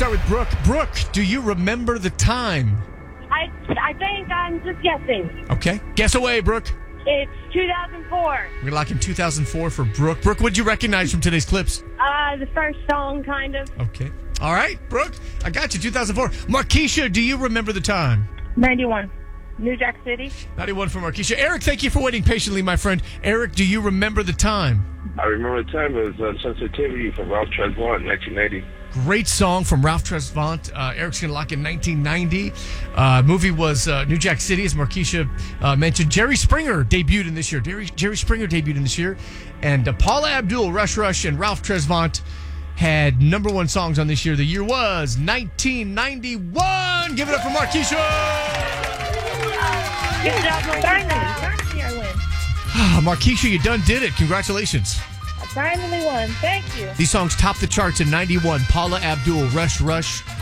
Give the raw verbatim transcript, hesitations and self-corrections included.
start with Brooke. Brooke, do you remember the time? I I think I'm just guessing. Okay. Guess away, Brooke. It's two thousand four. We're going to lock in two thousand four for Brooke. Brooke, what'd you recognize from today's clips? Uh, the first song, kind of. Okay. All right, Brooke, I got you, two thousand four. Markeisha, do you remember the time? ninety-one. New Jack City. ninety-one for Markeisha. Eric, thank you for waiting patiently, my friend. Eric, do you remember the time? I remember the time it was uh, Sensitivity from Ralph Tresvant, nineteen ninety. Great song from Ralph Tresvant. Uh, Eric's going to lock in nineteen ninety. Uh, movie was uh, New Jack City, as Markeisha uh, mentioned. Jerry Springer debuted in this year. Jerry, Jerry Springer debuted in this year. And uh, Paula Abdul, Rush Rush, and Ralph Tresvant had number one songs on this year. The year was nineteen ninety-one. Give it up for Markeisha. Good job, finally. Finally, I win. Markeisha, you done did it. Congratulations. I finally won. Thank you. These songs topped the charts in ninety-one. Paula Abdul, Rush Rush,